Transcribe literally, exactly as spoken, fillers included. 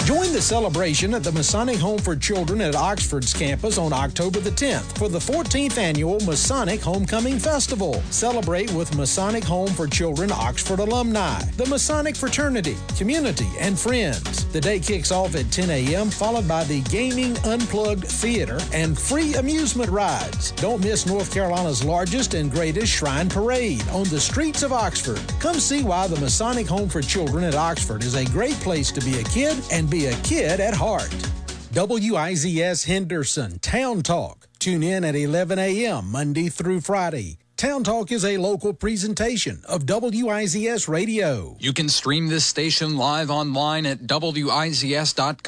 Join the celebration at the Masonic Home for Children at Oxford's campus on October the tenth for the fourteenth Annual Masonic Homecoming Festival. Celebrate with Masonic Home for Children Oxford alumni, the Masonic fraternity, community, and friends. The day kicks off at ten a.m., followed by the Gaming Unplugged Theater and free amusement rides. Don't miss North Carolina's largest and greatest shrine parade on the streets of Oxford. Come see why the Masonic Home for Children at Oxford is a great place to be a kid and be a kid at heart. W I Z S Henderson Town Talk. Tune in at eleven a.m. Monday through Friday. Town Talk is a local presentation of W I Z S Radio. You can stream this station live online at W I Z S dot com.